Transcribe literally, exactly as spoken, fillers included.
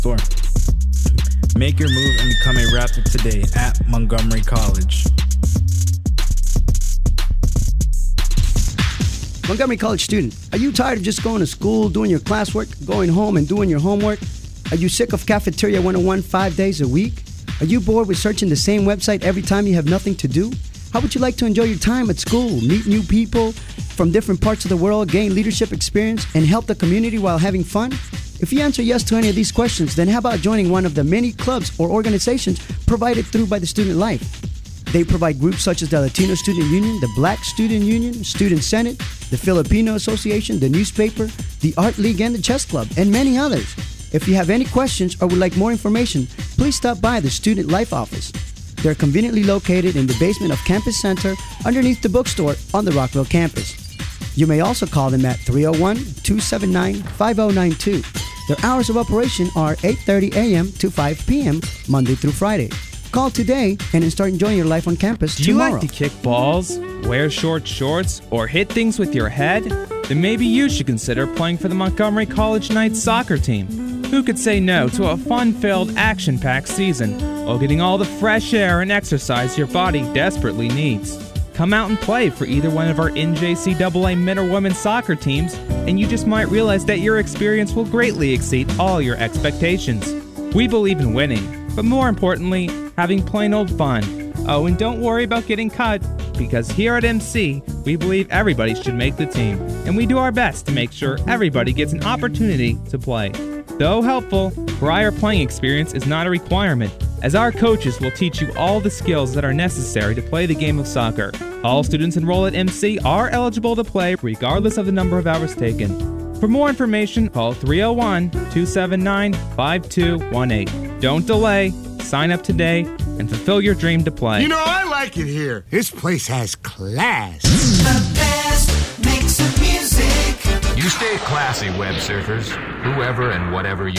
Store. Make your move and become a Raptor today at Montgomery College. Montgomery College student, are you tired of just going to school, doing your classwork, going home and doing your homework? Are you sick of Cafeteria one oh one five days a week? Are you bored with searching the same website every time you have nothing to do? How would you like to enjoy your time at school, meet new people from different parts of the world, gain leadership experience, and help the community while having fun? If you answer yes to any of these questions, then how about joining one of the many clubs or organizations provided through by the Student Life? They provide groups such as the Latino Student Union, the Black Student Union, Student Senate, the Filipino Association, the newspaper, the Art League, and the Chess Club, and many others. If you have any questions or would like more information, please stop by the Student Life office. They're conveniently located in the basement of Campus Center underneath the bookstore on the Rockville campus. You may also call them at three oh one, two seven nine, five oh nine two. Their hours of operation are eight thirty a.m. to five p.m. Monday through Friday. Call today and start enjoying your life on campus Do you tomorrow. like to kick balls, wear short shorts, or hit things with your head? Then maybe you should consider playing for the Montgomery College Knights soccer team. Who could say no to a fun-filled, action-packed season while getting all the fresh air and exercise your body desperately needs? Come out and play for either one of our N J C double A men or women's soccer teams, and you just might realize that your experience will greatly exceed all your expectations. We believe in winning, but more importantly, having plain old fun. Oh, and don't worry about getting cut, because here at M C, we believe everybody should make the team, and we do our best to make sure everybody gets an opportunity to play. Though helpful, prior playing experience is not a requirement, as our coaches will teach you all the skills that are necessary to play the game of soccer. All students enrolled at M C are eligible to play regardless of the number of hours taken. For more information, call three oh one, two seven nine, five two one eight. Don't delay, sign up today, and fulfill your dream to play. You know, I like it here. This place has class. The best mix of music. You stay classy, web surfers. Whoever and whatever you